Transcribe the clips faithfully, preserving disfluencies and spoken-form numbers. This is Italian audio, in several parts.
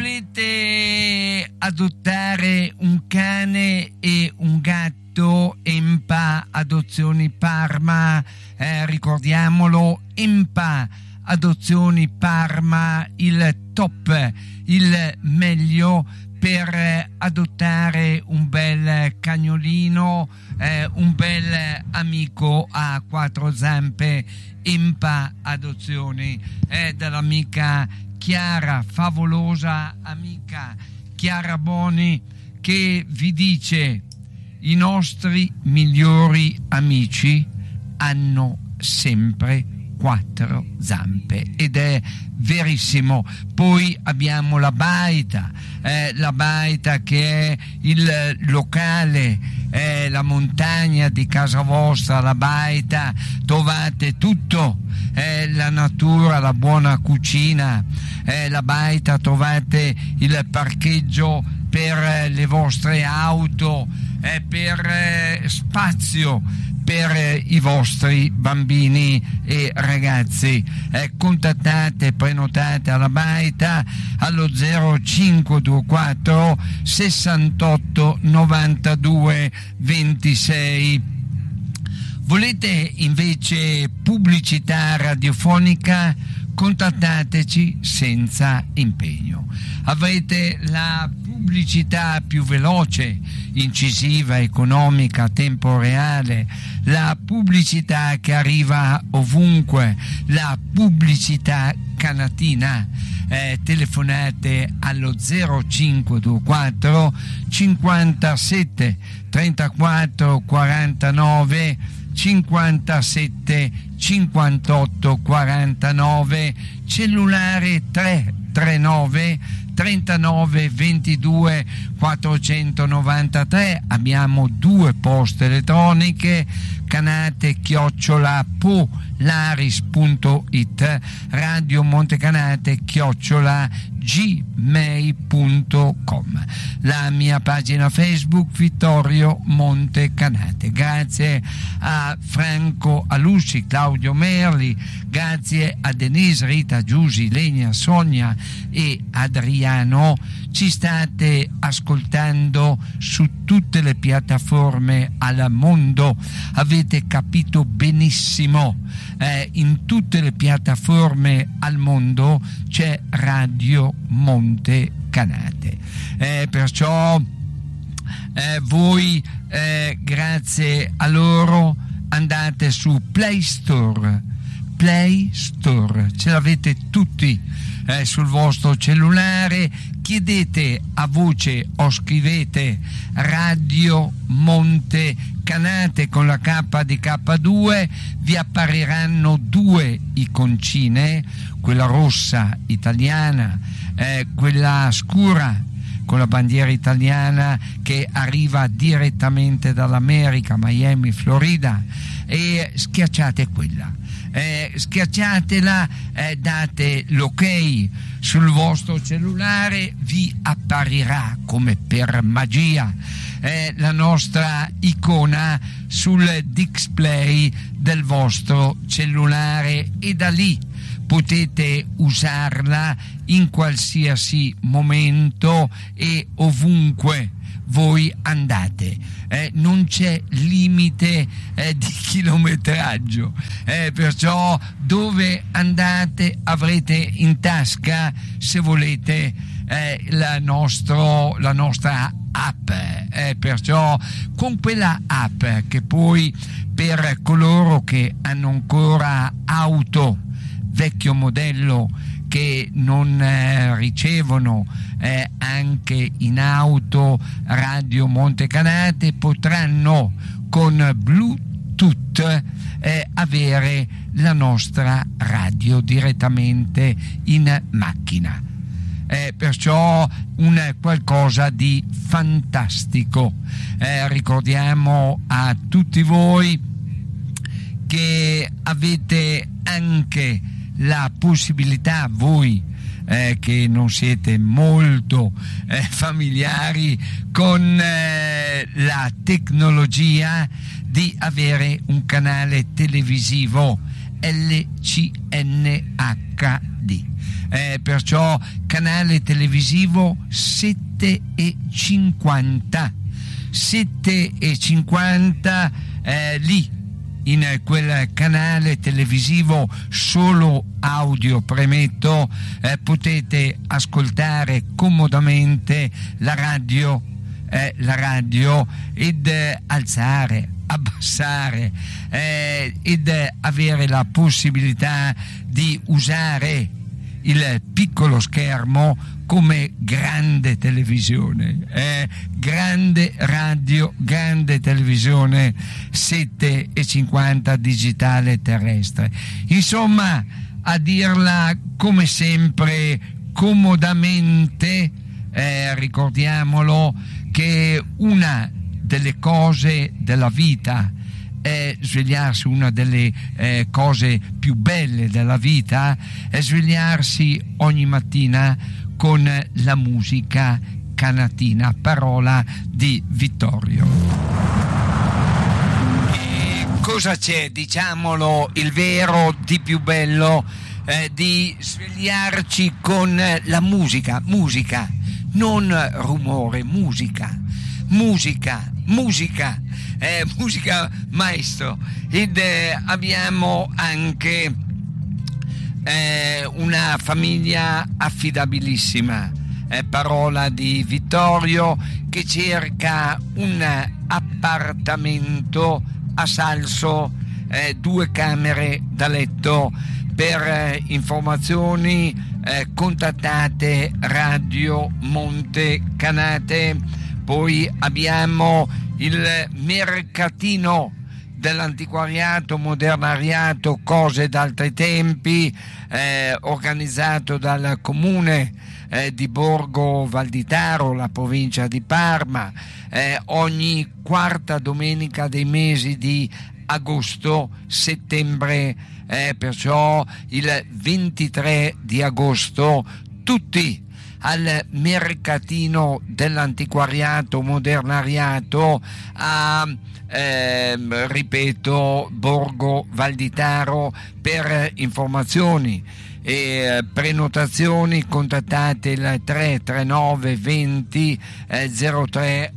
volete adottare un cane e un gatto, Empa Adozioni Parma, eh, ricordiamolo, Empa Adozioni Parma, il top, il meglio per adottare un bel cagnolino, eh, un bel amico a quattro zampe. Empa Adozioni, è dall'amica Chiara, favolosa amica Chiara Boni, che vi dice: i nostri migliori amici hanno sempre quattro zampe, ed è verissimo. Poi abbiamo la baita, eh, la baita che è il locale, eh, la montagna di casa vostra. La baita trovate tutto, eh, la natura, la buona cucina, eh, la baita trovate il parcheggio per le vostre auto, eh, per eh, spazio per i vostri bambini e ragazzi. Eh, contattate, prenotate alla baita allo zero cinque due quattro sessantotto novantadue ventisei. Volete invece pubblicità radiofonica? Contattateci senza impegno. Avrete la pubblicità più veloce, incisiva, economica, a tempo reale, la pubblicità che arriva ovunque, la pubblicità canatina. Eh, telefonate allo zero cinque due quattro cinquantasette trentaquattro quarantanove cinquantasette cinquantotto quarantanove, cellulare tre tre nove trentanove ventidue quattrocentonovantatré. Abbiamo due poste elettroniche, canate chiocciola polaris punto it, radio montecanate chiocciola gmail punto com, la mia pagina Facebook Vittorio Montecanate. Grazie a Franco Alusci, Claudio Merli, grazie a Denise, Rita, Giusy, Lenia, Sonia e Adriano. Ci state ascoltando su tutte le piattaforme al mondo, avete capito benissimo, eh, in tutte le piattaforme al mondo c'è Radio Montecanate, eh, perciò eh, voi eh, grazie a loro andate su Play Store, Play Store, ce l'avete tutti eh, sul vostro cellulare. Chiedete a voce o scrivete Radio Montecanate con la K di K due, vi appariranno due iconcine, quella rossa italiana, eh, quella scura con la bandiera italiana che arriva direttamente dall'America, Miami, Florida, e schiacciate quella. Eh, schiacciatela, eh, date l'ok sul vostro cellulare, vi apparirà come per magia eh, la nostra icona sul display del vostro cellulare, e da lì potete usarla in qualsiasi momento e ovunque voi andate, eh, non c'è limite eh, di chilometraggio, eh, perciò dove andate avrete in tasca, se volete, eh, la, nostro, la nostra app, eh, perciò con quella app che poi per coloro che hanno ancora auto vecchio modello, che non eh, ricevono eh, anche in auto Radio Montecanate, potranno con Bluetooth eh, avere la nostra radio direttamente in macchina. Eh, perciò un qualcosa di fantastico. Eh, ricordiamo a tutti voi che avete anche la possibilità, voi eh, che non siete molto eh, familiari con eh, la tecnologia, di avere un canale televisivo L C N H D. eh, perciò canale televisivo sette e cinquanta sette e cinquanta eh, lì in quel canale televisivo solo audio, premetto, eh, potete ascoltare comodamente la radio, eh, la radio ed eh, alzare, abbassare eh, ed eh, avere la possibilità di usare il piccolo schermo come grande televisione, eh, grande radio, grande televisione sette e cinquanta digitale terrestre. Insomma, a dirla come sempre comodamente, eh, ricordiamolo che una delle cose della vita è svegliarsi, una delle eh, cose più belle della vita è svegliarsi ogni mattina con la musica canatina, parola di Vittorio. E cosa c'è, diciamolo, il vero di più bello eh, di svegliarci con la musica, musica, non rumore, musica, musica, musica, eh, musica maestro. Ed eh, abbiamo anche Eh, una famiglia affidabilissima, eh, parola di Vittorio, che cerca un appartamento a Salso, eh, due camere da letto. Per eh, informazioni eh, contattate Radio Monte Canate. Poi abbiamo il mercatino dell'antiquariato, modernariato, cose d'altri tempi, eh, organizzato dal comune eh, di Borgo Valditaro, la provincia di Parma, eh, ogni quarta domenica dei mesi di agosto, settembre, eh, perciò il ventitré di agosto, tutti al mercatino dell'antiquariato, modernariato a Eh, ripeto, Borgo Valditaro. Per informazioni e prenotazioni contattate il tre tre nove venti zero tre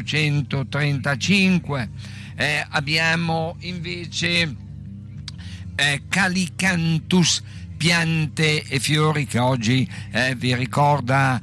ottocentotrentacinque. Eh, abbiamo invece eh, Calicanthus, piante e fiori, che oggi eh, vi ricorda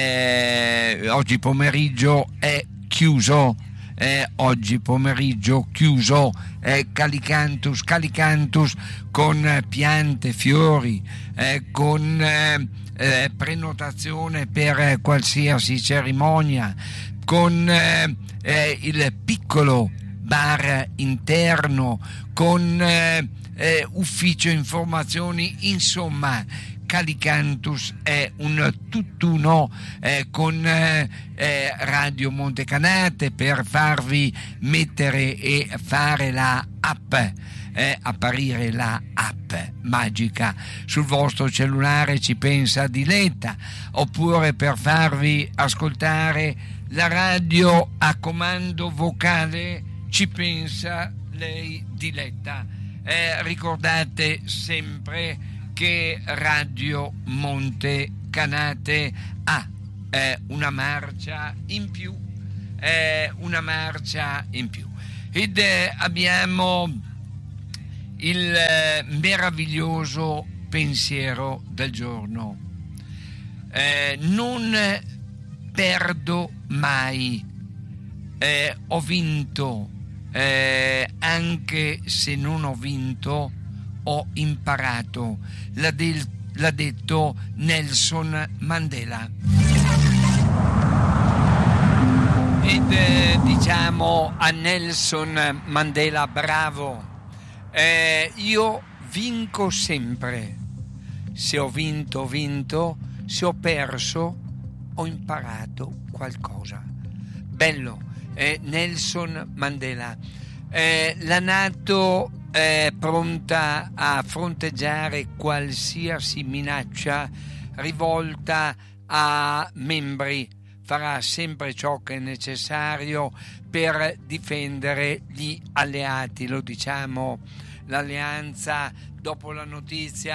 eh, oggi pomeriggio è chiuso. Eh, oggi pomeriggio chiuso, eh, Calicanthus, Calicanthus con eh, piante, fiori, eh, con eh, eh, prenotazione per eh, qualsiasi cerimonia, con eh, eh, il piccolo bar interno, con eh, eh, ufficio informazioni, insomma Calicanthus è un tutt'uno eh, con eh, Radio Monte Canate per farvi mettere e fare la app, eh, apparire la app magica sul vostro cellulare, ci pensa Diletta, oppure per farvi ascoltare la radio a comando vocale, ci pensa lei Diletta. Eh, ricordate sempre che Radio Monte Canate ha eh, una marcia in più, eh, una marcia in più. Ed eh, abbiamo il eh, meraviglioso pensiero del giorno. Eh, non perdo mai, eh, ho vinto, eh, anche se non ho vinto, ho imparato, l'ha, del, l'ha detto Nelson Mandela. Ed eh, diciamo a Nelson Mandela bravo, eh, io vinco sempre, se ho vinto ho vinto, se ho perso ho imparato qualcosa. Bello, eh, Nelson Mandela, eh, l'ha nato eh, pronta a fronteggiare qualsiasi minaccia rivolta a membri, farà sempre ciò che è necessario per difendere gli alleati, lo diciamo, l'alleanza dopo la notizia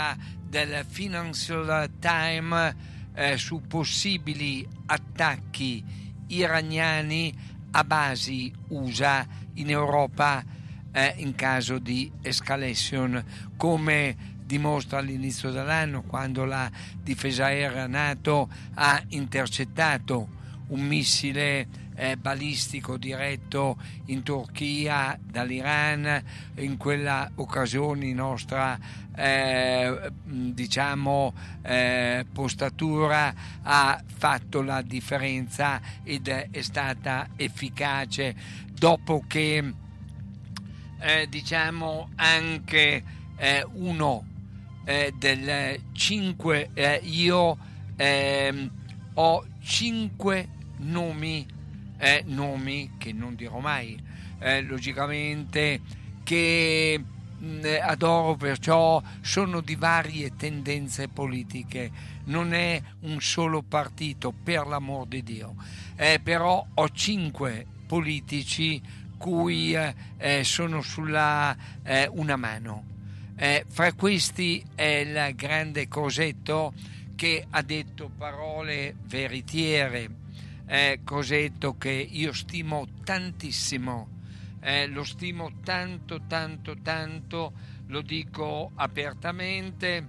del Financial Times eh, su possibili attacchi iraniani a basi U S A in Europa eh, in caso di escalation, come dimostra all'inizio dell'anno, quando la difesa aerea NATO ha intercettato un missile eh, balistico diretto in Turchia dall'Iran. In quella occasione nostra eh, diciamo eh, postatura ha fatto la differenza ed è stata efficace, dopo che eh, diciamo anche eh, uno eh, del cinque eh, io eh, ho cinque nomi eh, nomi che non dirò mai eh, logicamente, che mh, adoro, perciò sono di varie tendenze politiche, non è un solo partito, per l'amor di Dio, eh, però ho cinque politici cui eh, sono sulla eh, una mano. Eh, fra questi è il grande Crosetto, che ha detto parole veritiere, eh, Crosetto che io stimo tantissimo, eh, lo stimo tanto tanto tanto, lo dico apertamente,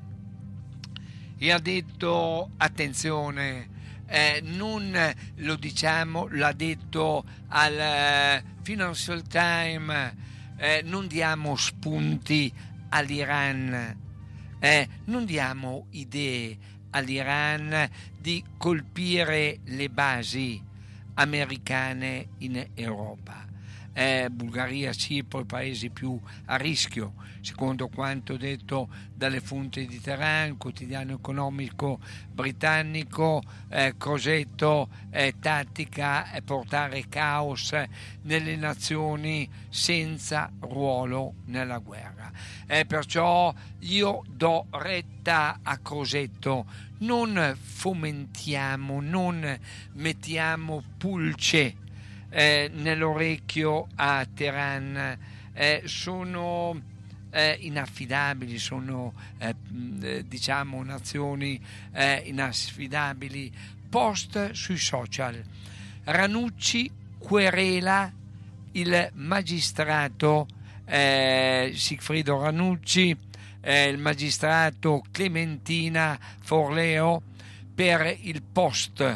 e ha detto attenzione, eh, non lo diciamo, l'ha detto al eh, Financial Times, eh, non diamo spunti all'Iran, eh, non diamo idee all'Iran di colpire le basi americane in Europa. Eh, Bulgaria, Cipro, i paesi più a rischio, secondo quanto detto dalle fonti di Teheran, quotidiano economico britannico. eh, Crosetto eh, tattica è portare caos nelle nazioni senza ruolo nella guerra. Eh, perciò io do retta a Crosetto, non fomentiamo, non mettiamo pulce Eh, nell'orecchio a Teheran, eh, sono eh, inaffidabili, sono eh, diciamo nazioni eh, inaffidabili. Post sui social: Ranucci querela il magistrato eh, Sigfrido Ranucci, eh, il magistrato Clementina Forleo, per il post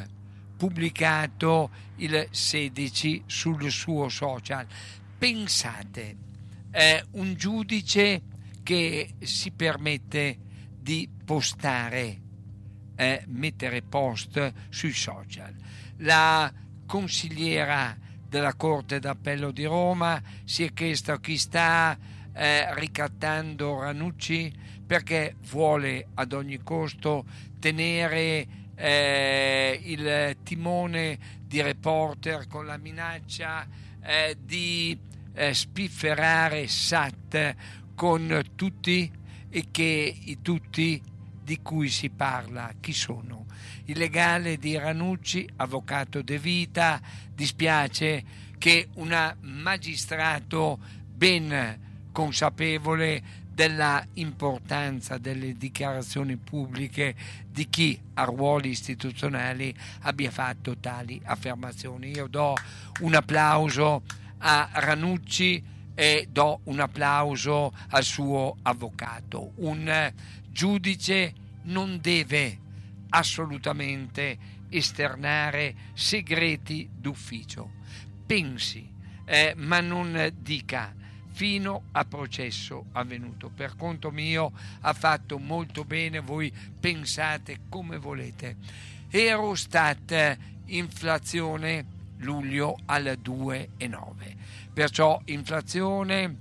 pubblicato il sedici sul suo social. Pensate, eh, un giudice che si permette di postare, eh, mettere post sui social. La consigliera della Corte d'Appello di Roma si è chiesta chi sta eh, ricattando Ranucci, perché vuole ad ogni costo tenere Eh, il timone di Reporter, con la minaccia eh, di eh, spifferare Sat con tutti, e che i tutti di cui si parla chi sono? Il legale di Ranucci, avvocato De Vita. Dispiace che un magistrato ben consapevole della importanza delle dichiarazioni pubbliche di chi ha ruoli istituzionali abbia fatto tali affermazioni. Io do un applauso a Ranucci e do un applauso al suo avvocato. Un giudice non deve assolutamente esternare segreti d'ufficio. Pensi, eh, ma non dica fino a processo avvenuto. Per conto mio ha fatto molto bene, voi pensate come volete. Eurostat, inflazione luglio al due virgola nove, perciò inflazione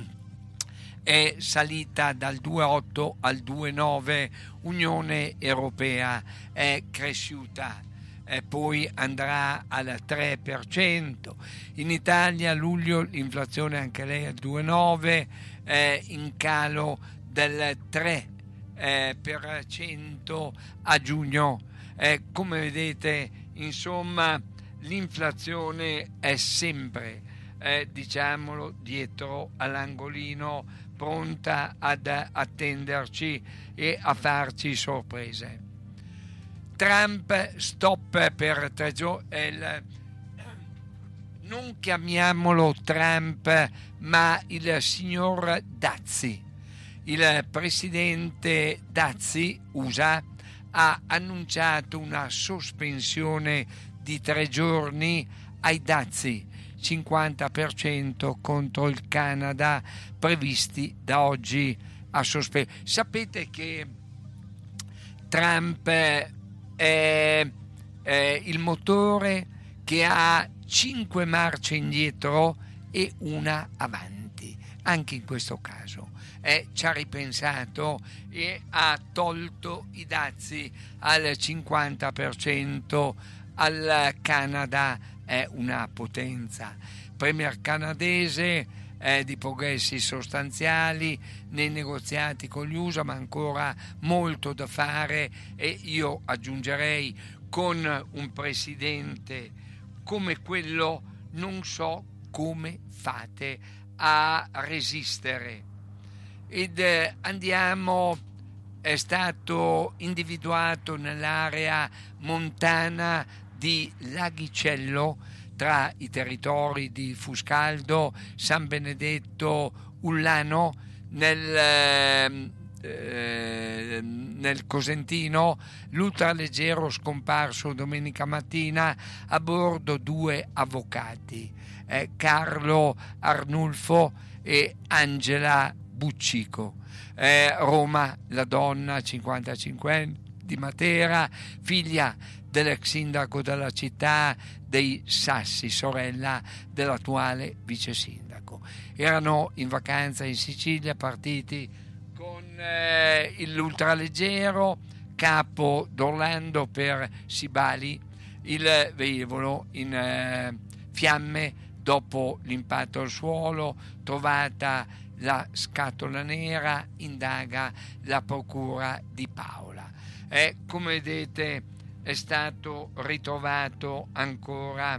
è salita dal due virgola otto al due virgola nove, Unione Europea è cresciuta, e poi andrà al tre per cento. In Italia a luglio l'inflazione anche lei al due virgola nove, eh, in calo del tre per cento a giugno. Eh, come vedete, insomma, l'inflazione è sempre, eh, diciamolo, dietro all'angolino, pronta ad attenderci e a farci sorprese. Trump stop per tre giorni. Non chiamiamolo Trump, ma il signor Dazi. Il presidente Dazi U S A ha annunciato una sospensione di tre giorni ai dazi cinquanta per cento contro il Canada previsti da oggi a sospendere. Sapete che Trump è, è il motore che ha cinque marce indietro e una avanti, anche in questo caso. Eh, ci ha ripensato e ha tolto i dazi al cinquanta per cento al Canada. È una potenza. Premier canadese eh, di progressi sostanziali nei negoziati con gli U S A, ma ancora molto da fare, e io aggiungerei con un presidente come quello non so come fate a resistere. Ed eh, andiamo, è stato individuato nell'area montana di Laghicello, tra i territori di Fuscaldo, San Benedetto, Ullano, nel, eh, nel Cosentino, l'ultraleggero scomparso domenica mattina a bordo due avvocati, eh, Carlo Arnulfo e Angela Buccico. Eh, Roma, la donna cinquantacinque di Matera, figlia dell'ex sindaco della città dei Sassi, sorella dell'attuale vice sindaco. Erano in vacanza in Sicilia, partiti con eh, l'ultraleggero Capo d'Orlando per Sibali, il velivolo in eh, fiamme dopo l'impatto al suolo, trovata la scatola nera, indaga la procura di Paola. E come vedete è stato ritrovato ancora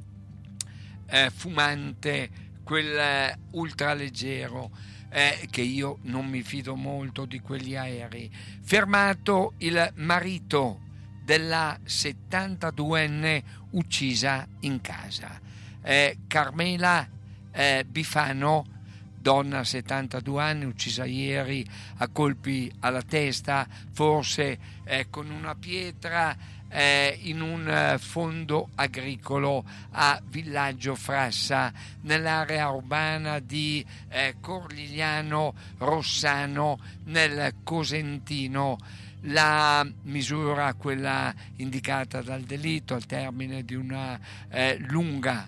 eh, fumante quel eh, ultraleggero, eh, che io non mi fido molto di quegli aerei. Fermato il marito della settantaduenne uccisa in casa, eh, Carmela eh, Bifano, donna settantadue anni, uccisa ieri a colpi alla testa, forse eh, con una pietra, eh, in un eh, fondo agricolo a Villaggio Frassa, nell'area urbana di eh, Corligliano Rossano, nel Cosentino. La misura, quella indicata dal delitto, al termine di una eh, lunga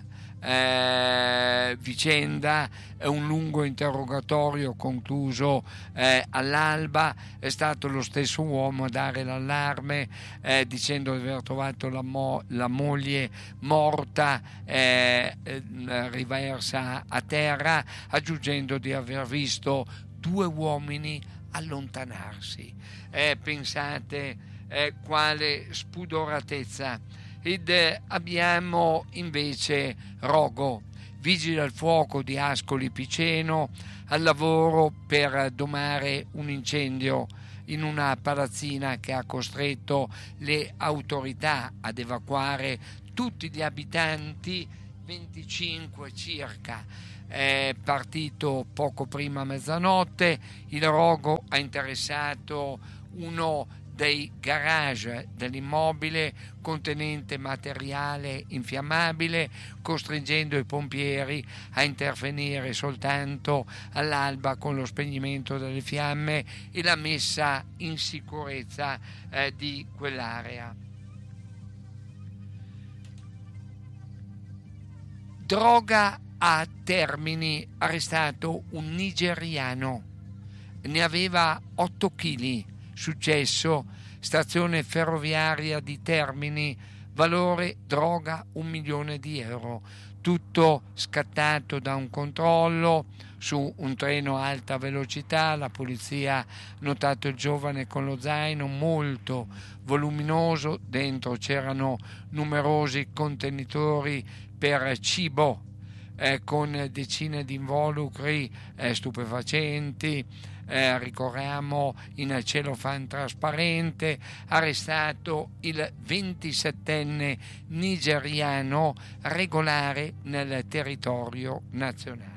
Eh, vicenda, un lungo interrogatorio concluso eh, all'alba, è stato lo stesso uomo a dare l'allarme eh, dicendo di aver trovato la, mo- la moglie morta eh, eh, riversa a terra, aggiungendo di aver visto due uomini allontanarsi. Eh, pensate eh, quale spudoratezza. Ed abbiamo invece Rogo, vigili al fuoco di Ascoli Piceno, al lavoro per domare un incendio in una palazzina che ha costretto le autorità ad evacuare tutti gli abitanti, venticinque circa. È partito poco prima mezzanotte. Il rogo ha interessato uno dei garage dell'immobile contenente materiale infiammabile, costringendo i pompieri a intervenire soltanto all'alba con lo spegnimento delle fiamme e la messa in sicurezza eh, di quell'area. Droga a Termini, arrestato un nigeriano, ne aveva otto chili. Successo, stazione ferroviaria di Termini, valore droga un milione di euro, tutto scattato da un controllo su un treno a alta velocità. La polizia ha notato il giovane con lo zaino molto voluminoso, dentro c'erano numerosi contenitori per cibo, eh, con decine di involucri eh, stupefacenti. Eh, ricorriamo in celofan trasparente, arrestato il ventisettenne nigeriano regolare nel territorio nazionale.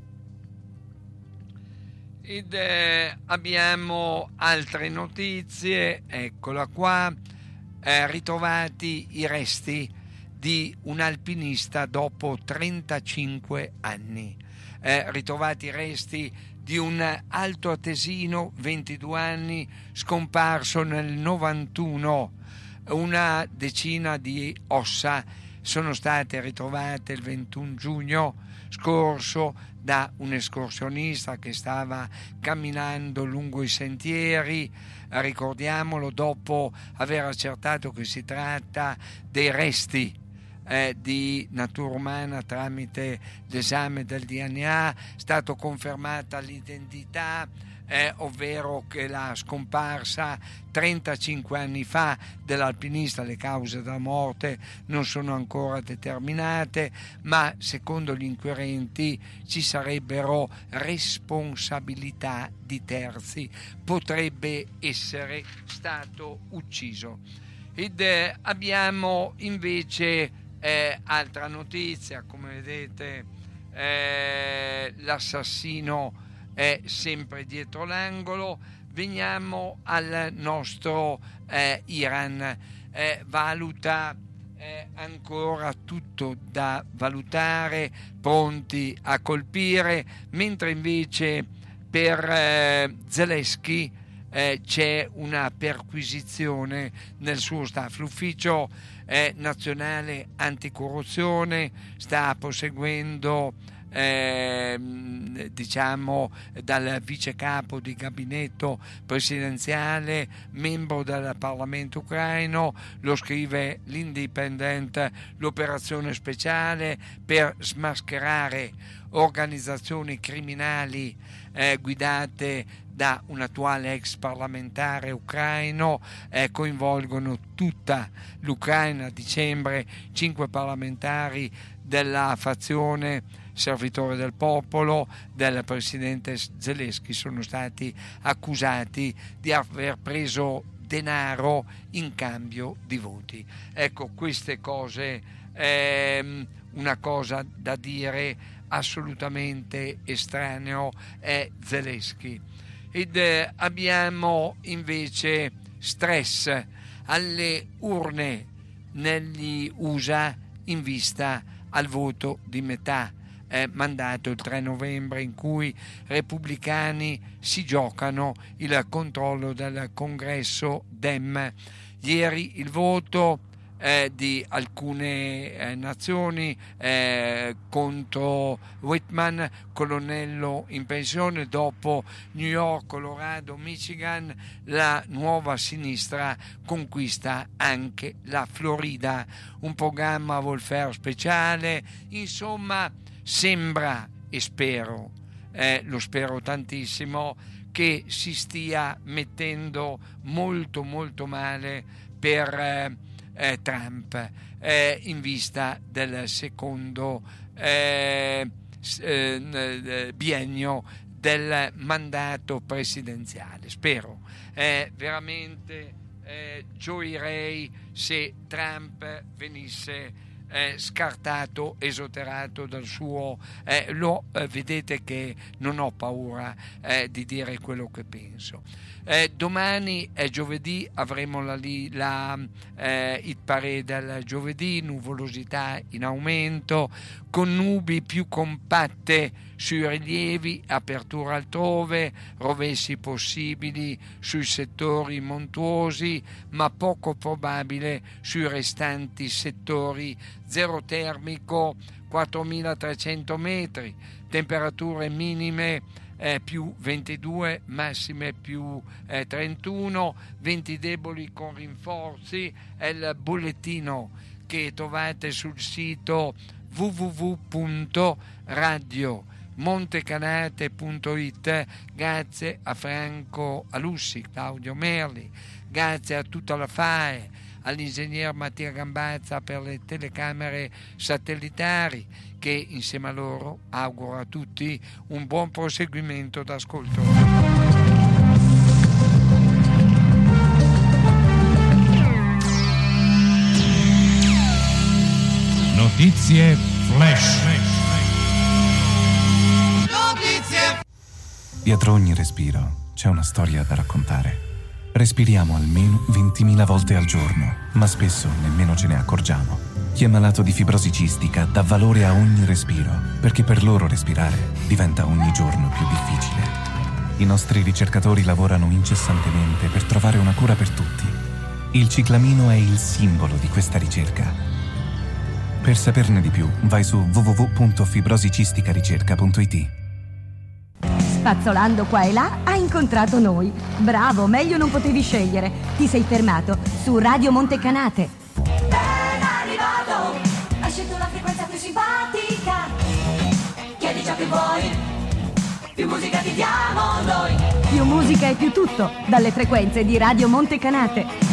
Ed eh, abbiamo altre notizie, eccola qua, eh, ritrovati i resti di un alpinista dopo trentacinque anni, eh, ritrovati i resti di un altoatesino ventidue anni scomparso nel novantuno. Una decina di ossa sono state ritrovate il ventuno giugno scorso da un escursionista che stava camminando lungo i sentieri, ricordiamolo, dopo aver accertato che si tratta dei resti Eh, di natura umana tramite l'esame del D N A. È stato confermata l'identità, eh, ovvero che la scomparsa trentacinque anni fa dell'alpinista, le cause della morte non sono ancora determinate, ma secondo gli inquirenti ci sarebbero responsabilità di terzi, potrebbe essere stato ucciso. Ed eh, abbiamo invece Eh, altra notizia, come vedete, eh, l'assassino è sempre dietro l'angolo. Veniamo al nostro eh, Iran, eh, valuta eh, ancora tutto da valutare, pronti a colpire, mentre invece per eh, Zelensky eh, c'è una perquisizione nel suo staff. L'ufficio eh, nazionale anticorruzione sta proseguendo eh, diciamo dal vice capo di gabinetto presidenziale, membro del Parlamento ucraino, lo scrive l'Independent, l'operazione speciale per smascherare organizzazioni criminali eh, guidate da un attuale ex parlamentare ucraino, eh, coinvolgono tutta l'Ucraina. A dicembre cinque parlamentari della fazione servitore del popolo del presidente Zelensky sono stati accusati di aver preso denaro in cambio di voti. Ecco, queste cose, ehm, una cosa da dire assolutamente estraneo è Zelensky. Ed eh, abbiamo invece stress alle urne negli U S A in vista al voto di metà eh, mandato il tre novembre, in cui repubblicani si giocano il controllo del congresso Dem. Ieri il voto eh, di alcune eh, nazioni eh, contro Whitman, colonnello in pensione. Dopo New York, Colorado, Michigan, la nuova sinistra conquista anche la Florida. Un programma welfare speciale, insomma sembra, e spero, eh, lo spero tantissimo, che si stia mettendo molto molto male per eh, eh, Trump eh, in vista del secondo eh, eh, biennio del mandato presidenziale. Spero eh, veramente eh, gioirei se Trump venisse Eh, scartato, esonerato dal suo eh, lo eh, vedete che non ho paura eh, di dire quello che penso. Eh, domani è giovedì, avremo la, la eh, hit parade del giovedì, nuvolosità in aumento, con nubi più compatte sui rilievi, apertura altrove, rovesci possibili sui settori montuosi, ma poco probabile sui restanti settori. Zero termico quattromilatrecento metri, temperature minime eh, più ventidue, massime più eh, trentuno, venti deboli con rinforzi. È il bollettino che trovate sul sito w w w punto radio montecanate punto it. Grazie a Franco Alussi, Claudio Merli, grazie a tutta la F A E, all'ingegner Mattia Gambazza per le telecamere satellitari, che insieme a loro auguro a tutti un buon proseguimento d'ascolto. Notizie flash. Notizie. Dietro ogni respiro c'è una storia da raccontare. Respiriamo almeno ventimila volte al giorno, ma spesso nemmeno ce ne accorgiamo. Chi è malato di fibrosi cistica dà valore a ogni respiro, perché per loro respirare diventa ogni giorno più difficile. I nostri ricercatori lavorano incessantemente per trovare una cura per tutti. Il ciclamino è il simbolo di questa ricerca. Per saperne di più, vai su w w w punto fibrosicisticaricerca punto i t. Spazzolando qua e là, hai incontrato noi. Bravo, meglio non potevi scegliere. Ti sei fermato su Radio Montecanate. Ben arrivato, hai scelto la frequenza più simpatica. Chiedi ciò che vuoi, più musica ti diamo noi. Più musica e più tutto, dalle frequenze di Radio Montecanate.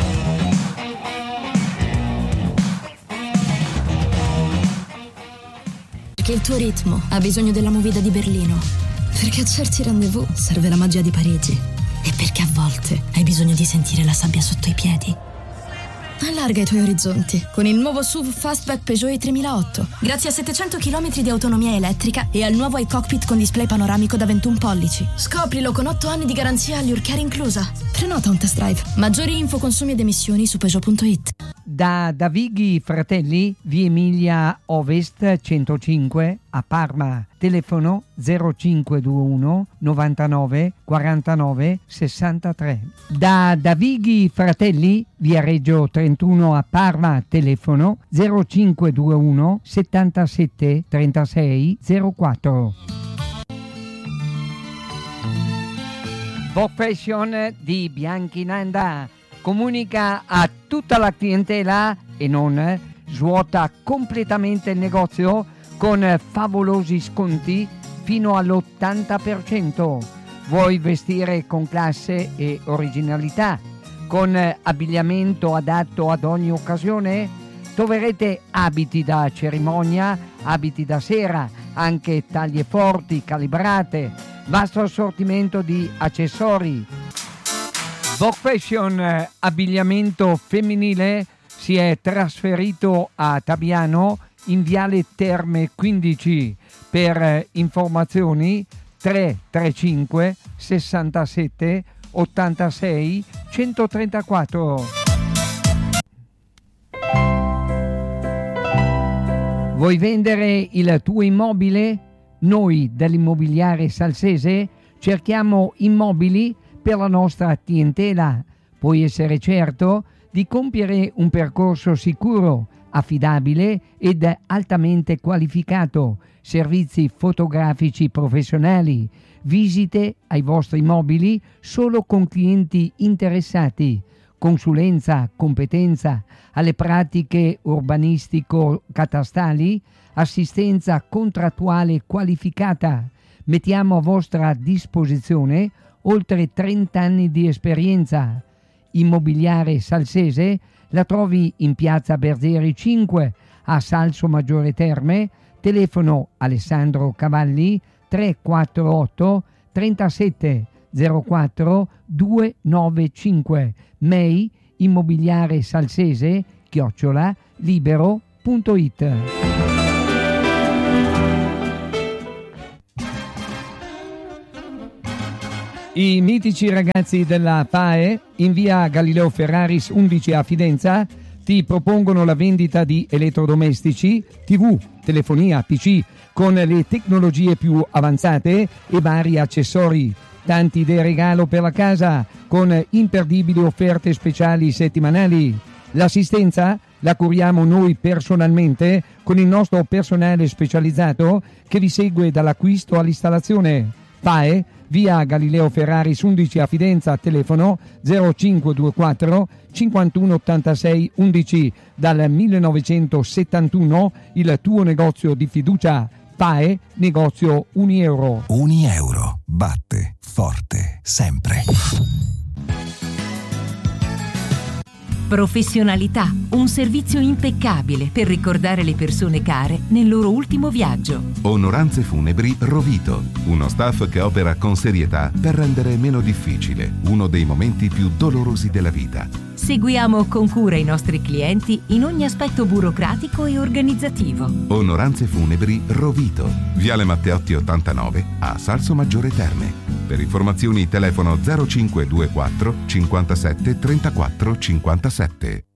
Perché il tuo ritmo ha bisogno della movida di Berlino. Perché a certi rendezvous serve la magia di Parigi. E perché a volte hai bisogno di sentire la sabbia sotto i piedi. Allarga i tuoi orizzonti con il nuovo S U V Fastback Peugeot i tremilaotto. Grazie a settecento chilometri di autonomia elettrica e al nuovo iCockpit con display panoramico da ventuno pollici. Scoprilo con otto anni di garanzia all'Urcare inclusa. Prenota un test drive. Maggiori info, consumi ed emissioni su Peugeot punto it. Da Davighi Fratelli, via Emilia Ovest centocinque a Parma. Telefono zero cinque due uno novantanove quarantanove sessantatré. Da Davighi Fratelli, via Reggio trentuno a Parma. Telefono zero cinque due uno settantasette trentasei zero quattro. Profession di Bianchinanda comunica a tutta la clientela e non svuota completamente il negozio con favolosi sconti fino all'ottanta per cento. Vuoi vestire con classe e originalità, con abbigliamento adatto ad ogni occasione? Troverete abiti da cerimonia, abiti da sera, anche taglie forti, calibrate, vasto assortimento di accessori. Vogue Fashion abbigliamento femminile si è trasferito a Tabiano in Viale Terme quindici. Per informazioni tre tre cinque sessantasette ottantasei centotrentaquattro. Vuoi vendere il tuo immobile? Noi dell'Immobiliare Salsese cerchiamo immobili per la nostra clientela. Puoi essere certo di compiere un percorso sicuro, affidabile ed altamente qualificato, servizi fotografici professionali, visite ai vostri immobili solo con clienti interessati, consulenza, competenza alle pratiche urbanistico-catastali, assistenza contrattuale qualificata. Mettiamo a vostra disposizione oltre trenta anni di esperienza. Immobiliare Salsese la trovi in piazza Berzeri cinque a Salso Maggiore Terme. Telefono Alessandro Cavalli tre quattro otto trentasette zero quattro duecentonovantacinque. Mail immobiliare salsese chiocciola libero punto it. I mitici ragazzi della F A E in via Galileo Ferraris undici a Fidenza ti propongono la vendita di elettrodomestici, tivù, telefonia, P C con le tecnologie più avanzate e vari accessori. Tanti idee regalo per la casa con imperdibili offerte speciali settimanali. L'assistenza la curiamo noi personalmente con il nostro personale specializzato che vi segue dall'acquisto all'installazione. F A E via Galileo Ferraris undici a Fidenza, telefono zero cinque due quattro cinquantuno ottantasei undici. Dal millenovecentosettantuno il tuo negozio di fiducia. F A E negozio Unieuro. Unieuro batte forte sempre. Professionalità, un servizio impeccabile per ricordare le persone care nel loro ultimo viaggio. Onoranze Funebri Rovito, uno staff che opera con serietà per rendere meno difficile uno dei momenti più dolorosi della vita. Seguiamo con cura i nostri clienti in ogni aspetto burocratico e organizzativo. Onoranze Funebri Rovito, Viale Matteotti ottantanove a Salsomaggiore Terme. Per informazioni telefono zero cinque due quattro cinquantasette trentaquattro cinquantasette.